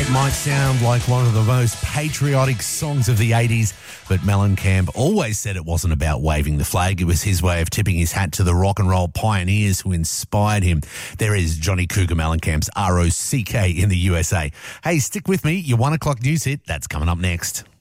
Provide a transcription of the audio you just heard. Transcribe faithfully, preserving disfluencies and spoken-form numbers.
It might sound like one of the most patriotic songs of the eighties, but Mellencamp always said it wasn't about waving the flag. It was his way of tipping his hat to the rock and roll pioneers who inspired him. There is Johnny Cougar Mellencamp's R O C K in the U S A. Hey, stick with me. Your one o'clock news hit, that's coming up next.